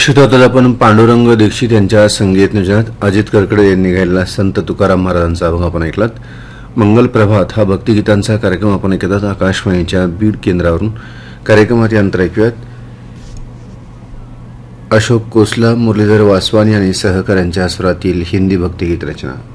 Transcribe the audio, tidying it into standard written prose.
श्रोत्यात आपण पांडुरंग दीक्षित यांच्या संगीत नियोजनात अजित कडकडे यांनी गायलेला संत तुकाराम महाराजांचा अभंग आपण ऐकलात. मंगल प्रभात हा भक्तिगीतांचा कार्यक्रम आपण ऐकतात आकाशवाणीच्या बीड केंद्रावरून. कार्यक्रमात यंत्र ऐकूयात अशोक कोसला, मुरलीधर वासवानी आणि सहकाऱ्यांच्या स्वरातील हिंदी भक्तिगीत रचना.